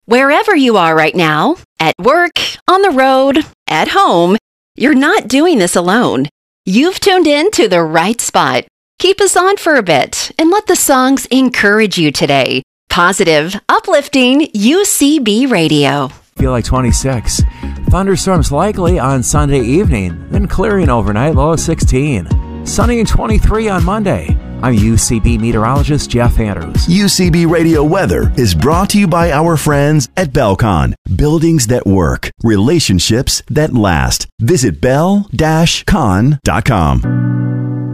Wherever you are right now, at work, on the road, at home, you're not doing this alone. You've tuned in to the right spot. Keep us on for a bit and let the songs encourage you today. Positive, uplifting UCB Radio. Feel like 26. Thunderstorms likely on Sunday evening, then clearing overnight, low of 16. Sunny and 23 on Monday. I'm UCB meteorologist Jeff Andrews. UCB Radio weather is brought to you by our friends at Belcon. Buildings that work, relationships that last. Visit bel-con.com.